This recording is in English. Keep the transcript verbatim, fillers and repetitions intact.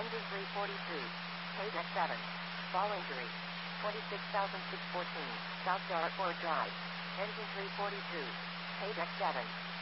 Engine three forty-two. Paydeck seven. Fall injury. twenty-six thousand six hundred fourteen. South Dartmoor Drive. Engine three forty-two. Paydeck seven.